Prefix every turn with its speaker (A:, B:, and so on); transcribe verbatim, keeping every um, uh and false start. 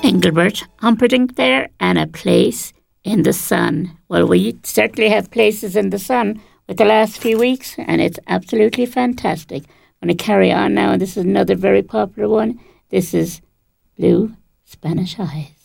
A: Engelbert Humperdinck there, and a place in the sun. Well, we certainly have places in the sun with the last few weeks, and it's absolutely fantastic. I'm going to carry on now, and this is another very popular one. This is Blue Spanish Eyes.